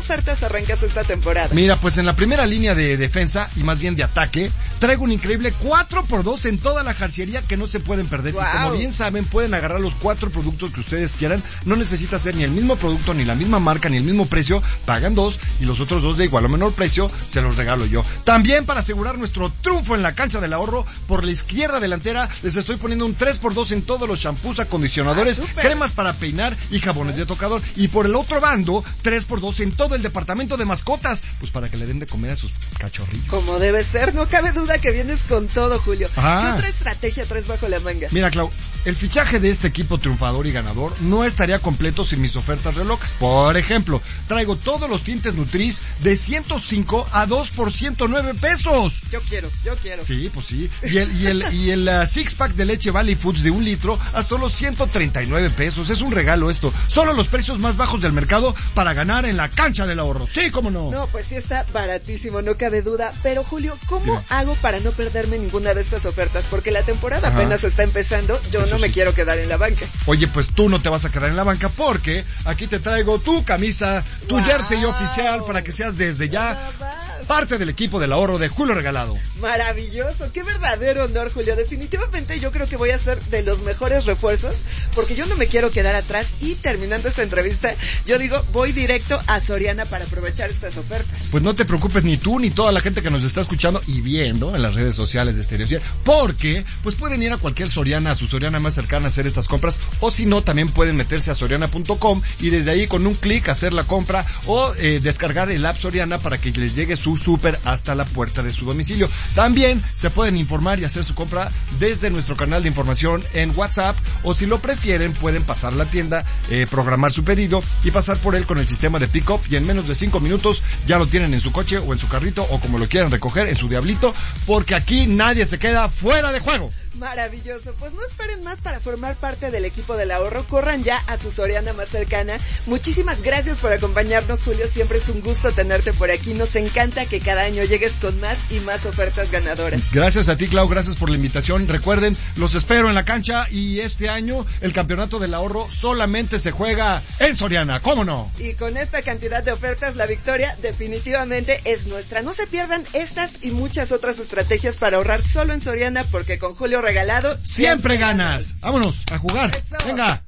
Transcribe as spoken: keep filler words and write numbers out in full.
ofertas arrancas esta temporada? Mira, pues en la primera línea de defensa, y más bien de ataque, traigo un increíble cuatro por dos en toda la jarciería que no se pueden perder. Wow. Y como bien saben, pueden agarrar los cuatro productos que ustedes quieran. No necesita ser ni el mismo producto, ni la misma marca, ni el mismo precio. Pagan dos y los otros dos de igual o menor precio se los regalo yo. También para asegurar nuestro triunfo en la cancha del ahorro, por la izquierda delantera les estoy poniendo un tres por dos en todos los shampoos, acondicionadores, ah, cremas para peinar y jabones de tocador. Y por el otro bando, tres por dos en todo el departamento de mascotas, pues para que le den de comer a sus cachorrillos. Como debe ser, no cabe duda que vienes con todo, Julio. Ah. ¿Qué otra estrategia traes bajo la manga? Mira, Clau, el fichaje de este equipo triunfador y ganador no estaría completo sin mis ofertas relojes. Por ejemplo, traigo todos los tintes Nutris de ciento cinco a dos por ciento nueve pesos. Yo quiero, yo quiero. Sí, pues sí. Y el, y el, y el uh, six pack de leche Valley Foods de un litro a solo ciento treinta y nueve pesos. Es un regalo esto. Solo los precios más bajos del mercado para ganar en la cancha del ahorro. Sí, cómo no. No, pues sí está baratísimo, no cabe duda. Pero Julio, ¿cómo Dime. hago para no perderme ninguna de estas ofertas? Porque la temporada Ajá. apenas está empezando. Yo Eso no me sí. quiero quedar en la banca. Oye, pues tú no te vas a quedar en la banca porque aquí te traigo tu camisa, tu wow. jersey oficial para que seas desde ya parte del equipo del ahorro de Julio Regalado. Maravilloso, qué verdadero honor, Julio. Definitivamente yo creo que voy a ser de los mejores refuerzos porque yo no me quiero quedar atrás y terminando esta entrevista, yo digo, voy directo a Soriana para aprovechar estas ofertas. Pues no te preocupes ni tú ni toda la gente que nos está escuchando y viendo en las redes sociales de Stereo cien, porque pues pueden ir a cualquier Soriana, a su Soriana más cercana a hacer estas compras, o si no, también pueden meterse a soriana punto com y desde ahí con un clic hacer la compra o eh, descargar el app Soriana para que les llegue su súper hasta la puerta de su domicilio. También se pueden informar y hacer su compra desde nuestro canal de información en WhatsApp, o si lo prefieren pueden pasar a la tienda, eh, programar su pedido y pasar por él con el sistema de pick-up y en menos de cinco minutos ya lo tienen en su coche o en su carrito o como lo quieran recoger en su diablito, porque aquí nadie se queda fuera de juego. Maravilloso, pues no esperen más para formar parte del equipo del ahorro, corran ya a su Soriana más cercana. Muchísimas gracias por acompañarnos, Julio, siempre es un gusto tenerte por aquí, nos encanta que cada año llegues con más y más ofertas ganadoras. Gracias a ti, Clau, gracias por la invitación, recuerden, los espero en la cancha y este año el campeonato del ahorro solamente se juega en Soriana, ¿cómo no? Y con esta cantidad de ofertas la victoria definitivamente es nuestra, no se pierdan estas y muchas otras estrategias para ahorrar solo en Soriana porque con Julio Regalado siempre, siempre ganas. ganas. Vámonos a jugar. Eso. Venga.